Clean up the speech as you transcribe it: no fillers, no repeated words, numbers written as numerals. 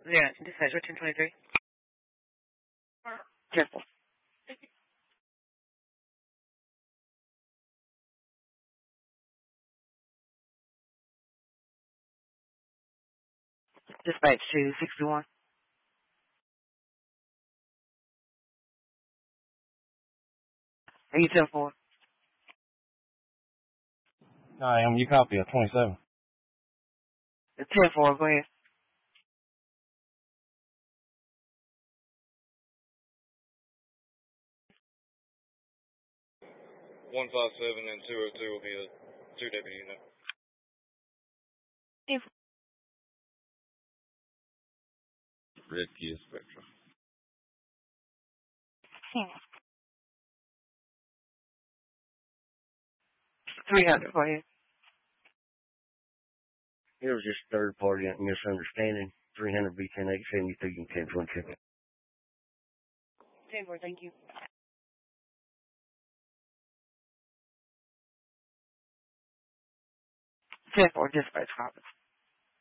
Yeah, dispatch, 1023. Careful. Dispatch 261. Are you 10-4? I am. You copy at 27. It's 10-4, go ahead. One 157 and 202 will be a 2 deputy unit. Red Kia Spectra. 300, go ahead. It was just third party misunderstanding. 300 B10 873 and 1022. 10-4, thank you. 10-4, dispatch conference.